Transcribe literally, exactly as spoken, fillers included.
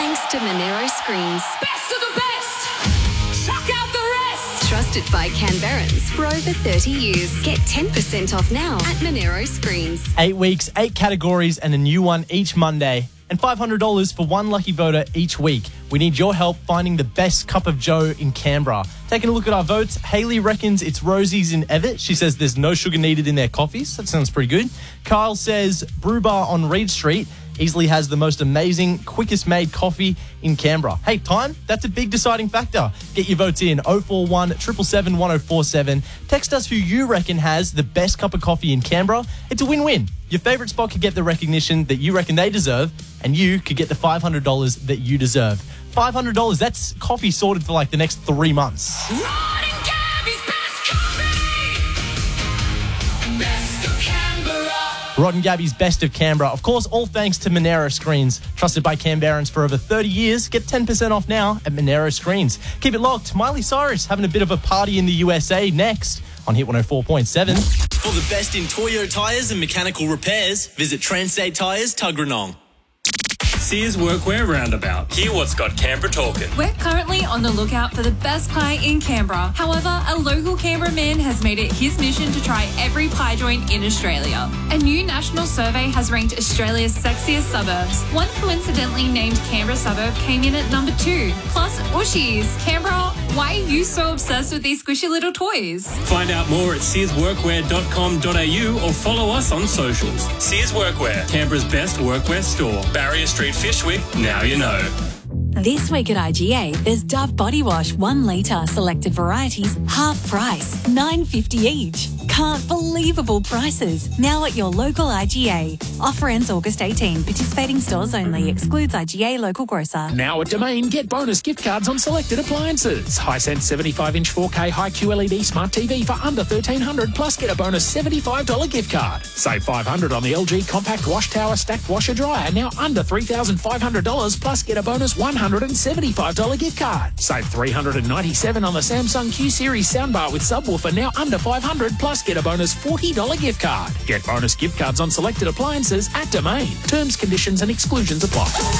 thanks to Monero Screens. Best of the best! Chuck out the rest! Trusted by Canberrans for over thirty years. Get ten percent off now at Monero Screens. Eight weeks, eight categories, and a new one each Monday. And five hundred dollars for one lucky voter each week. We need your help finding the best cup of joe in Canberra. Taking a look at our votes, Hayley reckons it's Rosie's in Everett. She says there's no sugar needed in their coffees. That sounds pretty good. Kyle says Brew Bar on Reed Street easily has the most amazing, quickest made coffee in Canberra. Hey, time? That's a big deciding factor. Get your votes in oh four one, seven seven seven, one oh four seven. Text us who you reckon has the best cup of coffee in Canberra. It's a win-win. Your favourite spot could get the recognition that you reckon they deserve, and you could get the five hundred dollars that you deserve. five hundred dollars, that's coffee sorted for like the next three months. Rod and Gabby's best coffee! Best of Canberra! Rod and Gabby's Best of Canberra. Of course, all thanks to Monero Screens. Trusted by Canberrans for over thirty years. Get ten percent off now at Monero Screens. Keep it locked. Miley Cyrus having a bit of a party in the U S A next on Hit one oh four point seven. For the best in Toyo tyres and mechanical repairs, visit Transstate Tyres, Tuggeranong. Sears Workwear Roundabout. Hear what's got Canberra talking. We're currently on the lookout for the best pie in Canberra. However, a local Canberra man has made it his mission to try every pie joint in Australia. A new national survey has ranked Australia's sexiest suburbs. One coincidentally named Canberra suburb came in at number two. Plus, Ushies. Canberra, why are you so obsessed with these squishy little toys? Find out more at sears workwear dot com dot a u or follow us on socials. Sears Workwear, Canberra's best workwear store. Barrier Street, Fishwick, now you know. This week at I G A, there's Dove Body Wash, one litre, selected varieties, half price, nine dollars fifty each. Can't believable prices. Now at your local I G A. Offer ends August eighteenth. Participating stores only. Excludes I G A local grocer. Now at Domain, get bonus gift cards on selected appliances. Hisense seventy-five inch four K high Q L E D smart T V for under thirteen hundred dollars plus get a bonus seventy-five dollars gift card. Save five hundred dollars on the L G compact wash tower stacked washer dryer, now under three thousand five hundred dollars plus get a bonus one hundred seventy-five dollars gift card. Save three hundred ninety-seven dollars on the Samsung Q Series soundbar with subwoofer, now under five hundred dollars plus get a bonus forty dollars gift card. Get bonus gift cards on selected appliances at Domain. Terms, conditions and exclusions apply.